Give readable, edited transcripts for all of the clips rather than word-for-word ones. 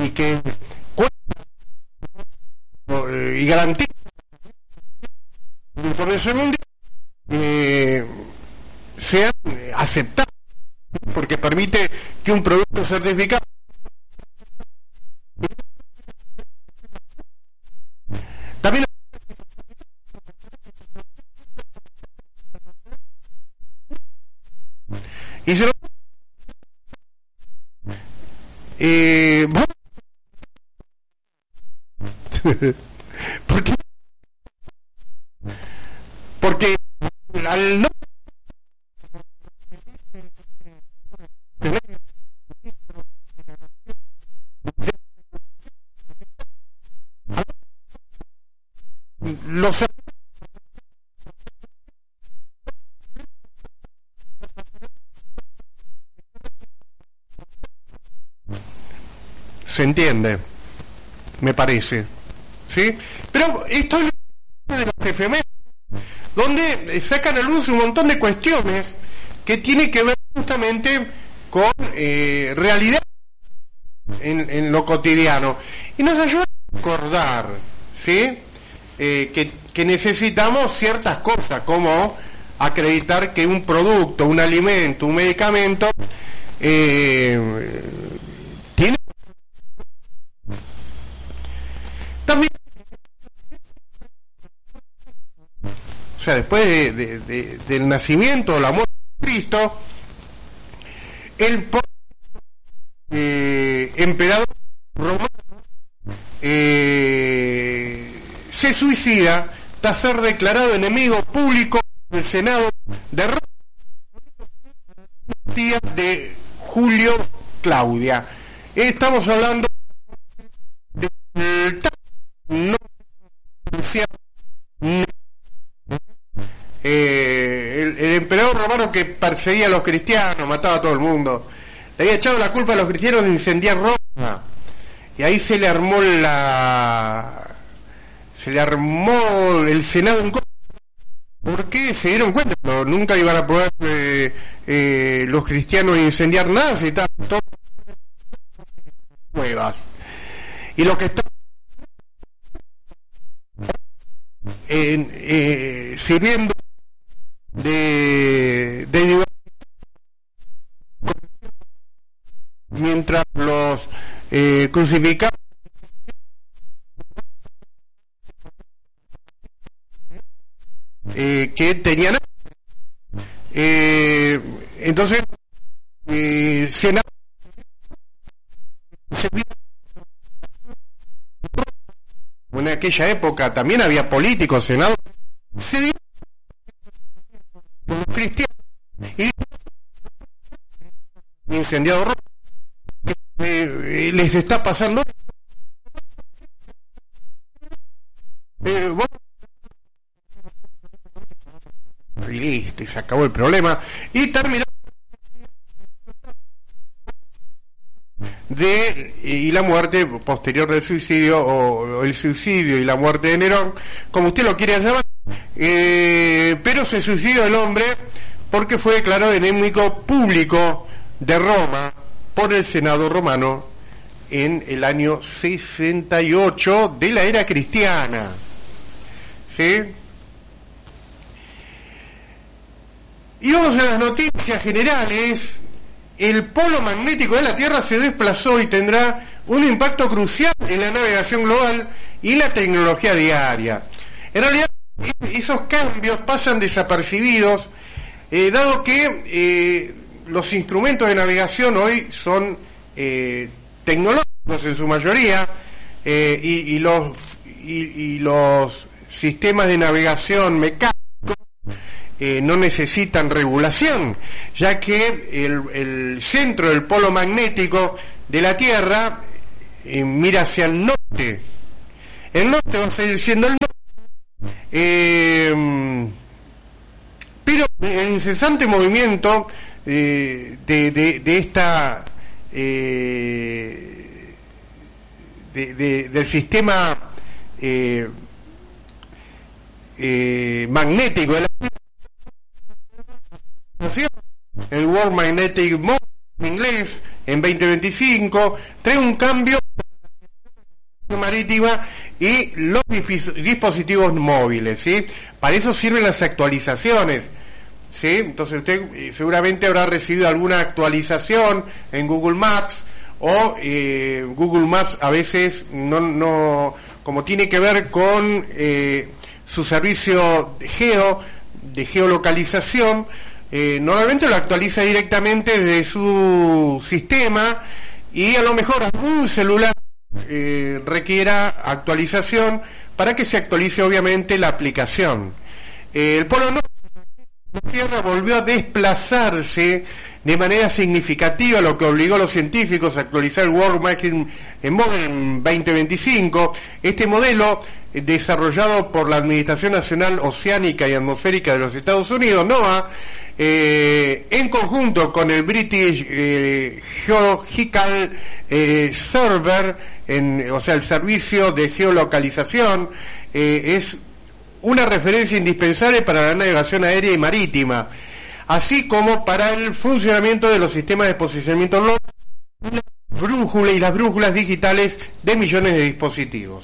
y que y garantiza el comercio mundial sean aceptados, porque permite que un producto certificado también y se lo porque al no los se entiende, me parece, ¿sí? Pero esto es de los efemérides, donde sacan a luz un montón de cuestiones que tienen que ver justamente con realidad en lo cotidiano, y nos ayuda a recordar, ¿sí? Que necesitamos ciertas cosas, como acreditar que un producto, un alimento, un medicamento tiene también, o sea, después del nacimiento o la muerte de Cristo, el emperador romano se suicida tras ser declarado enemigo público del Senado de Roma de Julio Claudia. Estamos hablando del el emperador romano que perseguía a los cristianos, mataba a todo el mundo. Le había echado la culpa a los cristianos de incendiar Roma, y ahí se le armó el Senado en contra, porque se dieron cuenta que nunca iban a poder los cristianos incendiar nada, si estaban todas nuevas, y lo que está sirviendo de mientras los crucificaban que tenían entonces Senado en aquella época también había políticos, Senado se dio por los cristianos y incendiado Roma. Les está pasando bueno, y listo, y se acabó el problema, y terminó y la muerte posterior del suicidio, o el suicidio y la muerte de Nerón, como usted lo quiera llamar, pero se suicidó el hombre porque fue declarado enemigo público de Roma por el Senado romano en el año 68 de la era cristiana, ¿sí? Y vamos a las noticias generales. El polo magnético de la Tierra se desplazó y tendrá un impacto crucial en la navegación global y la tecnología diaria. En realidad, esos cambios pasan desapercibidos, dado que los instrumentos de navegación hoy son tecnológicos en su mayoría, y los sistemas de navegación mecánicos no necesitan regulación, ya que el centro del polo magnético de la Tierra mira hacia el norte. El norte va a seguir siendo el norte, pero el incesante movimiento de esta del sistema magnético de la el World Magnetic Moment en inglés en 2025 trae un cambio navegación marítima y los dispositivos móviles, ¿sí? Para eso sirven las actualizaciones, ¿sí? Entonces usted seguramente habrá recibido alguna actualización en Google Maps, o Google Maps a veces no como tiene que ver con su servicio de geolocalización, normalmente lo actualiza directamente desde su sistema, y a lo mejor algún celular requiera actualización para que se actualice obviamente la aplicación. El Polo Norte de la Tierra volvió a desplazarse de manera significativa, lo que obligó a los científicos a actualizar el World Mapping Model 2025. Este modelo, desarrollado por la Administración Nacional Oceánica y Atmosférica de los Estados Unidos, NOAA, en conjunto con el British Geological Survey, o sea, el servicio de geolocalización, es una referencia indispensable para la navegación aérea y marítima, así como para el funcionamiento de los sistemas de posicionamiento brújula y las brújulas digitales de millones de dispositivos.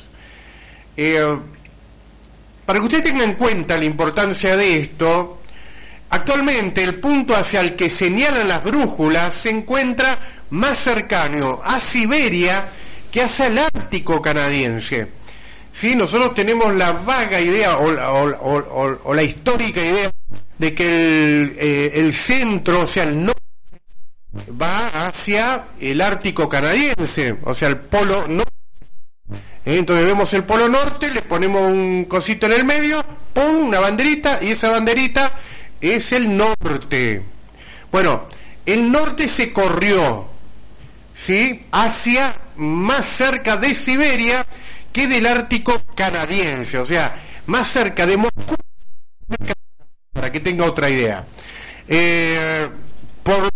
Para que usted tenga en cuenta la importancia de esto, actualmente el punto hacia el que señalan las brújulas se encuentra más cercano a Siberia que hacia el Ártico canadiense. Sí, nosotros tenemos la vaga idea o la histórica idea de que el centro, o sea, el norte, va hacia el Ártico canadiense, o sea, el polo norte. Entonces vemos el polo norte, le ponemos un cosito en el medio, ¡pum!, una banderita, y esa banderita es el norte. Bueno, el norte se corrió, ¿sí?, hacia más cerca de Siberia que del Ártico canadiense, o sea, más cerca de Moscú, para que tenga otra idea. Por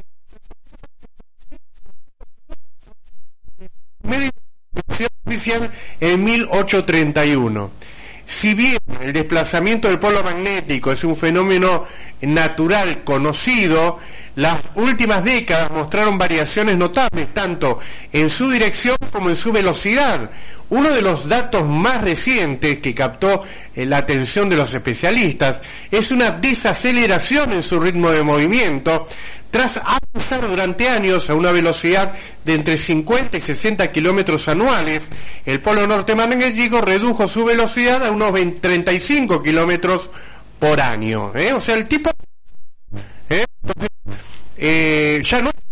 medio oficial en 1831. Si bien el desplazamiento del polo magnético es un fenómeno natural conocido, las últimas décadas mostraron variaciones notables tanto en su dirección como en su velocidad. Uno de los datos más recientes que captó la atención de los especialistas es una desaceleración en su ritmo de movimiento tras avanzar durante años a una velocidad de entre 50 y 60 kilómetros anuales. El polo norte magnético redujo su velocidad a unos 35 kilómetros por año. O sea, el tipo ya no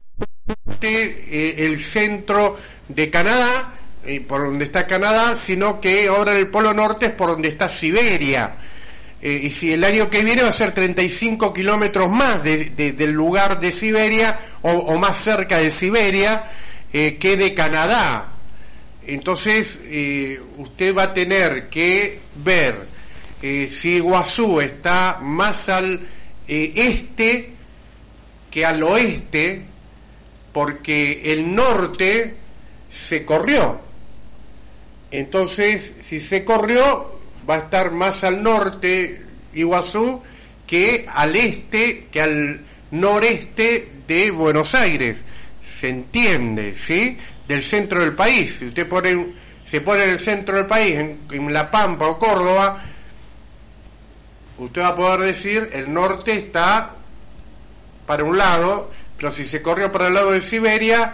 es el centro de Canadá, por donde está Canadá, sino que ahora el polo norte es por donde está Siberia. Y si el año que viene va a ser 35 kilómetros más del lugar de Siberia, o más cerca de Siberia que de Canadá. Entonces usted va a tener que ver si Iguazú está más al este que al oeste, porque el norte se corrió. Entonces, si se corrió, va a estar más al norte Iguazú que al este, que al noreste de Buenos Aires. ¿Se entiende? ¿Sí? Del centro del país. Si usted se pone en el centro del país, en La Pampa o Córdoba, usted va a poder decir el norte está para un lado, pero si se corrió para el lado de Siberia,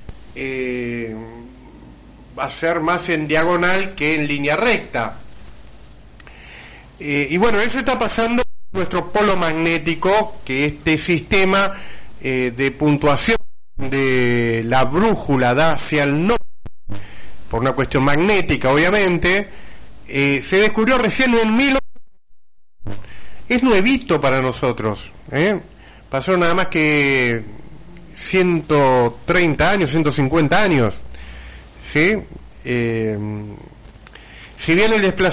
va a ser más en diagonal que en línea recta. Y bueno, eso está pasando en nuestro polo magnético, que este sistema de puntuación de la brújula da hacia el norte, por una cuestión magnética obviamente, se descubrió recién en 1800. Es nuevito para nosotros, pasó nada más que 130 años, 150 años, ¿sí? Si bien el desplazamiento